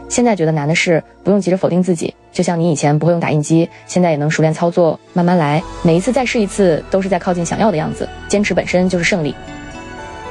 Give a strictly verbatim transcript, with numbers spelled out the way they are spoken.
现在觉得难的是不用急着否定自己，就像你以前不会用打印机，现在也能熟练操作，慢慢来，每一次再试一次都是在靠近想要的样子，坚持本身就是胜利。